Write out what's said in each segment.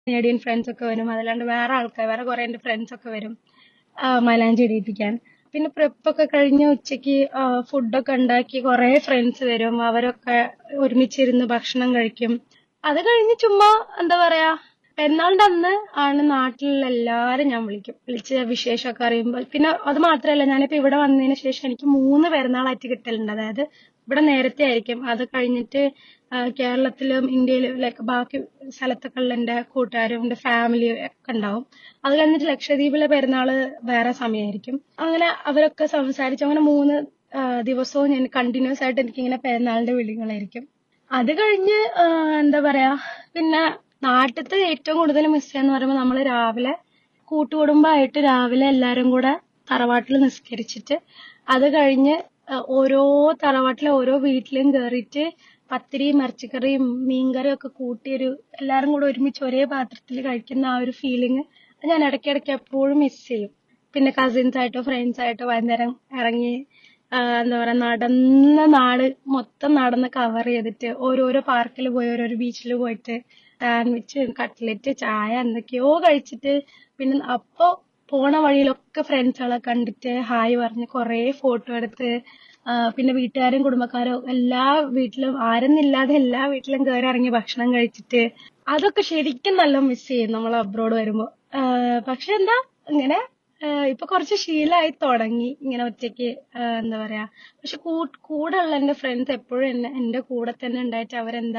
Canadian friends ഒക്കെ വരും. അതല്ലാണ്ട് വേറെ ആൾക്കാർ, വേറെ കുറെ എന്റെ ഫ്രണ്ട്സ് ഒക്കെ വരും മൈലാഞ്ചി ഇടിയിപ്പിക്കാൻ. പിന്നെ പ്രെപ്പൊക്കെ കഴിഞ്ഞ് ഉച്ചയ്ക്ക് ഫുഡൊക്കെ ഉണ്ടാക്കി കുറെ ഫ്രണ്ട്സ് വരും. അവരൊക്കെ ഒരുമിച്ചിരുന്ന് ഭക്ഷണം കഴിക്കും. അത് കഴിഞ്ഞ് ചുമ്മാ എന്താ പറയാ, പെരുന്നാളിന്റെ അന്ന് ആണ് നാട്ടിലുള്ള എല്ലാരും ഞാൻ വിളിച്ച് വിശേഷമൊക്കെ അറിയുമ്പോൾ. പിന്നെ അത് മാത്രമല്ല, ഞാനിപ്പോ ഇവിടെ വന്നതിന് ശേഷം എനിക്ക് 3 പെരുന്നാളായിട്ട് കിട്ടലുണ്ട്. അതായത് ഇവിടെ നേരത്തെ ആയിരിക്കും, അത് കഴിഞ്ഞിട്ട് കേരളത്തിലും ഇന്ത്യയിലും ലൈക്ക് ബാക്കി സ്ഥലത്തൊക്കെ ഉള്ള എന്റെ കൂട്ടുകാരും എന്റെ ഫാമിലിയും ഒക്കെ ഉണ്ടാവും. അത് കഴിഞ്ഞിട്ട് ലക്ഷദ്വീപിലെ പെരുന്നാള് വേറെ സമയമായിരിക്കും. അങ്ങനെ അവരൊക്കെ സംസാരിച്ചു. അങ്ങനെ 3 ദിവസവും ഞാൻ കണ്ടിന്യൂസ് ആയിട്ട് എനിക്കിങ്ങനെ പെരുന്നാളിന്റെ വിളികളായിരിക്കും. അത് കഴിഞ്ഞ് എന്താ പറയാ, പിന്നെ നാട്ടിലത്തെ ഏറ്റവും കൂടുതൽ മിസ് ചെയ്യാന്ന് പറയുമ്പോൾ നമ്മള് രാവിലെ കൂട്ടുകുടുംബമായിട്ട് രാവിലെ എല്ലാരും കൂടെ തറവാട്ടിൽ നിസ്കരിച്ചിട്ട് അത് കഴിഞ്ഞ് ഓരോ തറവാട്ടിലെ ഓരോ വീട്ടിലും കയറിയിട്ട് പത്തിരിയും ഇറച്ചിക്കറിയും മീൻകറിയും ഒക്കെ കൂട്ടിയൊരു എല്ലാരും കൂടെ ഒരുമിച്ച് ഒരേ പാത്രത്തിൽ കഴിക്കുന്ന ആ ഒരു ഫീലിംഗ് ഞാൻ ഇടയ്ക്കിടയ്ക്ക് എപ്പോഴും മിസ് ചെയ്യും. പിന്നെ കസിൻസ് ആയിട്ടോ ഫ്രണ്ട്സ് ആയിട്ടോ വൈകുന്നേരം ഇറങ്ങി എന്താ പറയാ, നടന്ന നാട് മൊത്തം നടന്ന് കവർ ചെയ്തിട്ട് ഓരോരോ പാർക്കിൽ പോയി ഓരോരോ ബീച്ചിൽ പോയിട്ട് സാൻഡ്വിച്ച് കട്ട്ലറ്റ് ചായ എന്തൊക്കെയോ കഴിച്ചിട്ട് പിന്നെ അപ്പൊ പോണ വഴിയിലൊക്കെ ഫ്രണ്ട്സുകളെ കണ്ടിട്ട് ഹായ് പറഞ്ഞ് കുറെ ഫോട്ടോ എടുത്ത് പിന്നെ വീട്ടുകാരും കുടുംബക്കാരും എല്ലാ വീട്ടിലും ആരെന്നില്ലാതെ എല്ലാ വീട്ടിലും കയറി ഇറങ്ങി ഭക്ഷണം കഴിച്ചിട്ട് അതൊക്കെ ശരിക്കും നല്ല മിസ് ചെയ്യും നമ്മൾ അബ്രോഡ് വരുമ്പോ. പക്ഷെ എന്താ ഇങ്ങനെ ഇപ്പൊ കുറച്ച് ശീലമായി തുടങ്ങി ഇങ്ങനെ ഒറ്റയ്ക്ക് എന്താ പറയാ. പക്ഷെ കൂടെ ഉള്ള എന്റെ ഫ്രണ്ട്സ് എപ്പോഴും എന്റെ കൂടെ തന്നെ ഉണ്ടായിട്ട്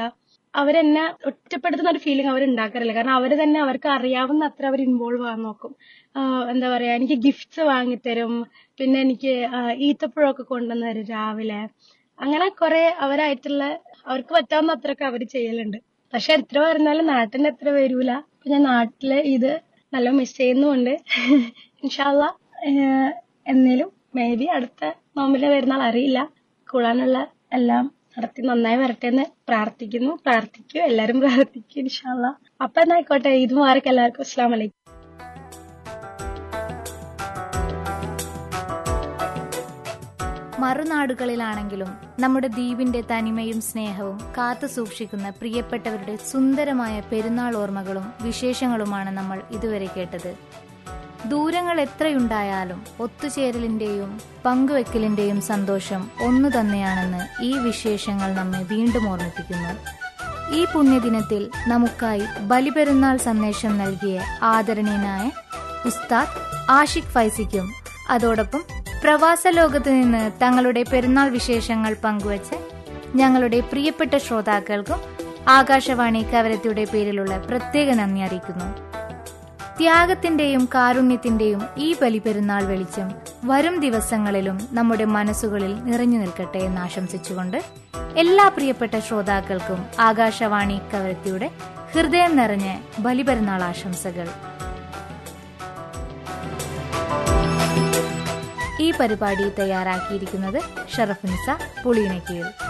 അവരെന്നെ ഒറ്റപ്പെടുത്തുന്ന ഒരു ഫീലിംഗ് അവർ ഉണ്ടാക്കാറില്ല. കാരണം അവര് തന്നെ അവർക്ക് അറിയാവുന്ന അത്ര അവർ ഇൻവോൾവ് ആവാൻ നോക്കും. എന്താ പറയാ, എനിക്ക് ഗിഫ്റ്റ്സ് വാങ്ങിത്തരും, പിന്നെ എനിക്ക് ഈത്തപ്പഴമൊക്കെ കൊണ്ടുവന്ന് തരും രാവിലെ. അങ്ങനെ കുറെ അവരായിട്ടുള്ള അവർക്ക് പറ്റാവുന്ന അത്രയൊക്കെ അവര് ചെയ്യലുണ്ട്. പക്ഷെ എത്ര പറഞ്ഞാലും നാട്ടിന്റെ അത്ര വരൂല. അപ്പൊ ഞാൻ നാട്ടിലെ ഇത് നല്ല മിസ് ചെയ്യുന്നുണ്ട്. ഇൻഷാ അള്ളാ എന്നേലും മേ ബി അടുത്ത നോമ്പിലെ പെരുന്നാൾ അറിയില്ല. കൂടാനുള്ള എല്ലാം നടത്തി നന്നായി വരട്ടെ എന്ന് പ്രാർത്ഥിക്കൂ എല്ലാരും പ്രാർത്ഥിക്കും ഇൻഷാ അള്ളാ. അപ്പൊ എന്നായിക്കോട്ടെ, ഈദ് മുബാറക് എല്ലാവർക്കും. അസ്സലാമു അലൈക്കും. മറുനാടുകളിലാണെങ്കിലും നമ്മുടെ ദ്വീപിന്റെ തനിമയും സ്നേഹവും കാത്തു സൂക്ഷിക്കുന്ന പ്രിയപ്പെട്ടവരുടെ സുന്ദരമായ പെരുന്നാൾ ഓർമ്മകളും വിശേഷങ്ങളുമാണ് നമ്മൾ ഇതുവരെ കേട്ടത്. ദൂരങ്ങൾ എത്രയുണ്ടായാലും ഒത്തുചേരലിന്റെയും പങ്കുവെക്കലിന്റെയും സന്തോഷം ഒന്നു തന്നെയാണെന്ന് ഈ വിശേഷങ്ങൾ നമ്മെ വീണ്ടും ഓർമ്മിപ്പിക്കുന്നു. ഈ പുണ്യദിനത്തിൽ നമുക്കായി ബലിപെരുന്നാൾ സന്ദേശം നൽകിയ ആദരണീയനായ ഉസ്താദ് ആഷിഖ് ഫൈസിക്കും അതോടൊപ്പം പ്രവാസ ലോകത്ത് നിന്ന് തങ്ങളുടെ പെരുന്നാൾ വിശേഷങ്ങൾ പങ്കുവച്ച് ഞങ്ങളുടെ പ്രിയപ്പെട്ട ശ്രോതാക്കൾക്കും ആകാശവാണി കവരത്തിയുടെ പേരിലുള്ള പ്രത്യേക നന്ദി അറിയിക്കുന്നു. ത്യാഗത്തിന്റെയും കാരുണ്യത്തിന്റെയും ഈ ബലിപെരുന്നാൾ വെളിച്ചം വരും ദിവസങ്ങളിലും നമ്മുടെ മനസ്സുകളിൽ നിറഞ്ഞു നിൽക്കട്ടെ എന്ന് ആശംസിച്ചുകൊണ്ട് എല്ലാ പ്രിയപ്പെട്ട ശ്രോതാക്കൾക്കും ആകാശവാണി കവരത്തിയുടെ ഹൃദയം നിറഞ്ഞ ബലിപെരുന്നാൾ ആശംസകൾ. ഈ പരിപാടി തയ്യാറാക്കിയിരിക്കുന്നത് ഷറഫുനിസ പുളിയിനക്കീൽ.